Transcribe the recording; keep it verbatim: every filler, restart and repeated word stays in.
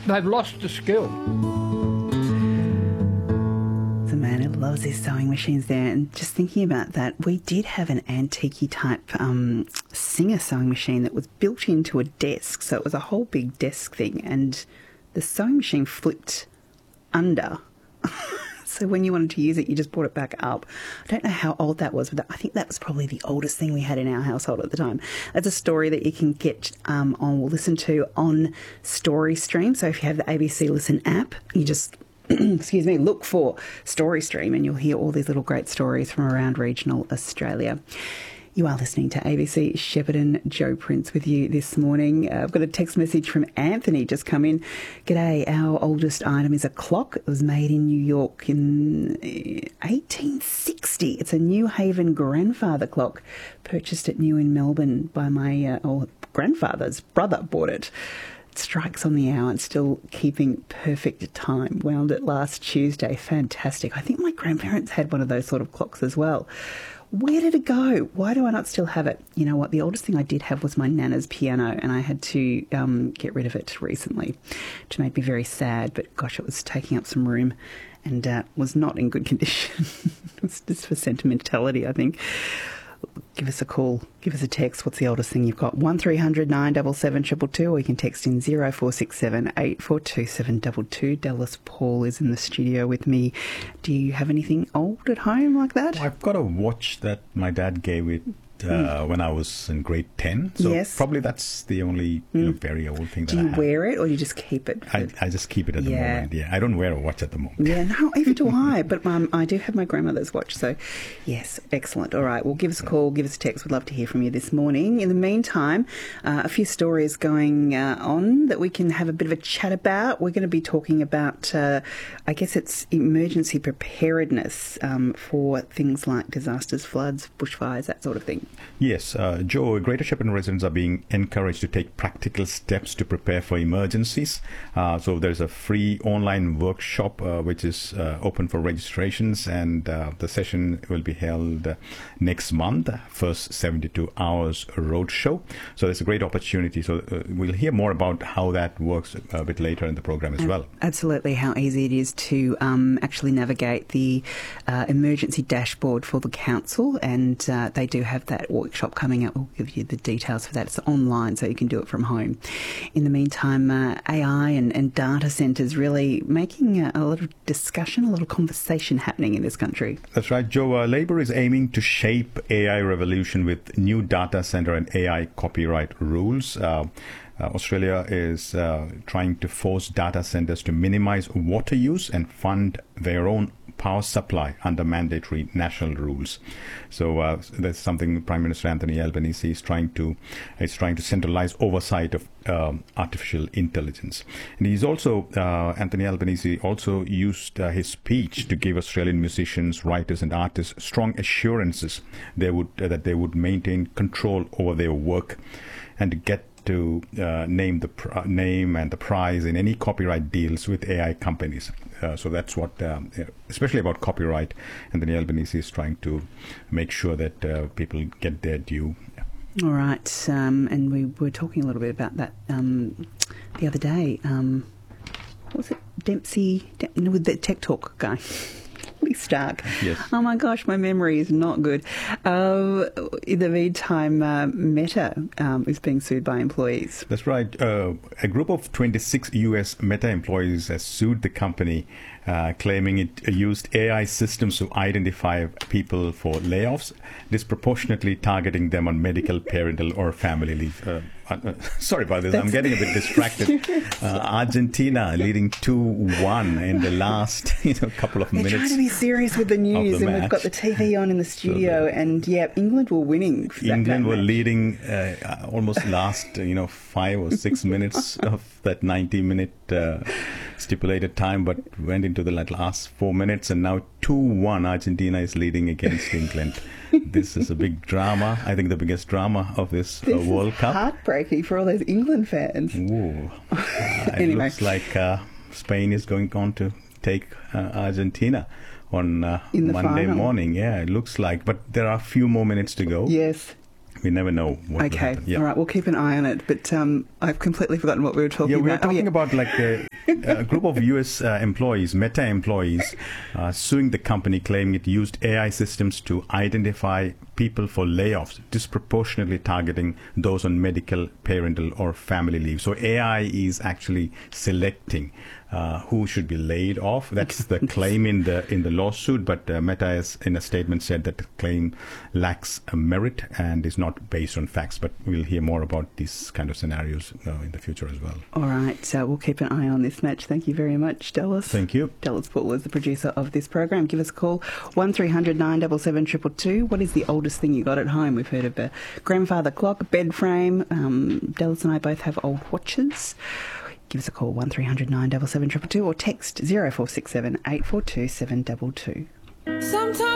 they've lost the skill. The man who loves his sewing machines there. And just thinking about that, we did have an antique type um, Singer sewing machine that was built into a desk. So it was a whole big desk thing, and the sewing machine flipped under. So when you wanted to use it, you just brought it back up. I don't know how old that was, but I think that was probably the oldest thing we had in our household at the time. That's a story that you can get um, on, or listen to on StoryStream. So if you have the A B C Listen app, you just excuse me, look for StoryStream and you'll hear all these little great stories from around regional Australia. You are listening to A B C Shepparton. Jo Prince with you this morning. Uh, I've got a text message from Anthony just come in. G'day, our oldest item is a clock. It was made in New York in eighteen sixty. It's a New Haven grandfather clock, purchased at New in Melbourne by my uh, oh, grandfather's brother bought it. It strikes on the hour and still keeping perfect time. Wound it last Tuesday. Fantastic. I think my grandparents had one of those sort of clocks as well. Where did it go? Why do I not still have it? You know what? The oldest thing I did have was my nana's piano, and I had to um, get rid of it recently, which made me very sad. But gosh, it was taking up some room and uh, was not in good condition. It was just for sentimentality, I think. Give us a call. Give us a text. What's the oldest thing you've got? one three hundred nine seven seven two two two, or you can text in zero four six seven eight four two seven two two. Dallas Paul is in the studio with me. Do you have anything old at home like that? Well, I've got a watch that my dad gave it uh, mm. when I was in grade ten. So yes. Probably that's the only mm. you know, very old thing that do I you have. wear it, or do you just keep it? I, I just keep it at the yeah. moment. Yeah, I don't wear a watch at the moment. Yeah, no, even do I. But um, I do have my grandmother's watch. So, yes, excellent. All right, well, give us a call, give us a text. We'd love to hear from you this morning. In the meantime, uh, a few stories going uh, on that we can have a bit of a chat about. We're going to be talking about, uh, I guess it's emergency preparedness um, for things like disasters, floods, bushfires, that sort of thing. Yes, uh, Joe, Greater Shepparton residents are being encouraged to take practical steps to prepare for emergencies. Uh, so there's a free online workshop uh, which is uh, open for registrations, and uh, the session will be held uh, next month, first seventy-two hours roadshow. So there's a great opportunity. So uh, we'll hear more about how that works a bit later in the program as well. Absolutely, how easy it is to um, actually navigate the uh, emergency dashboard for the council, and uh, they do have that workshop coming up. We'll give you the details for that. It's online, so you can do it from home. In the meantime, uh, A I and, and data centres really making a, a lot of discussion, a lot of conversation happening in this country. That's right, Joe. Uh, Labor is aiming to shape A I revolution with new data centre and A I copyright rules. Uh, Uh, Australia is uh, trying to force data centres to minimise water use and fund their own power supply under mandatory national rules. So uh, that's something Prime Minister Anthony Albanese is trying to is trying to centralise oversight of um, artificial intelligence. And he's also uh, Anthony Albanese also used uh, his speech to give Australian musicians, writers, and artists strong assurances they would uh, that they would maintain control over their work and to get to uh, name the pr- name and the prize in any copyright deals with A I companies. Uh, so that's what, um, especially about copyright, Anthony Albanese is trying to make sure that uh, people get their due. All right, um, and we were talking a little bit about that um, the other day. Um, what was it? Dempsey, Dem- with the Tech Talk guy. Stark. Yes. Oh my gosh, my memory is not good. Uh, in the meantime, uh, Meta um, is being sued by employees. That's right. Uh, a group of twenty-six U S Meta employees has sued the company, uh, claiming it used A I systems to identify people for layoffs, disproportionately targeting them on medical, parental, or family leave. Uh, uh, sorry about this. That's I'm getting a bit distracted. Uh, Argentina leading two one in the last you know couple of They're minutes. They're trying to be serious with the news, the and match. We've got the T V on in the studio, so and yeah, England were winning. For England that were match. leading uh, almost last you know five or six minutes of that ninety minute uh, stipulated time, but went into the last four minutes, and now two one Argentina is leading against England. This is a big drama. I think the biggest drama of this, this uh, World is Cup. Heartbreaking for all those England fans. Ooh. Uh, it Anyway. looks like uh, Spain is going on to take uh, Argentina on uh, In the Monday final. morning. Yeah, it looks like. But there are a few more minutes to go. Yes. we never know what Okay, will happen. Yeah. all right, we'll keep an eye on it. But um, I've completely forgotten what we were talking Yeah, we were about. talking oh, yeah. about like a, a group of U S uh, employees, Meta employees, uh, suing the company, claiming it used A I systems to identify people for layoffs, disproportionately targeting those on medical, parental, or family leave. So A I is actually selecting uh, who should be laid off. That's the claim in the in the lawsuit. But uh, Meta has, in a statement, said that the claim lacks a merit and is not based on facts. But we'll hear more about these kind of scenarios uh, in the future as well. All right, so we'll keep an eye on this match. Thank you very much, Dallas. Thank you. Dallas Poole is the producer of this program. Give us a call, one three hundred nine seven seven two two two. What is the oldest thing you got at home? We've heard of a grandfather clock, a bed frame. Um, Dallas and I both have old watches. Give us a call, one three hundred nine seven seven two two two, or text zero four six seven eight four two seven two two. Sometimes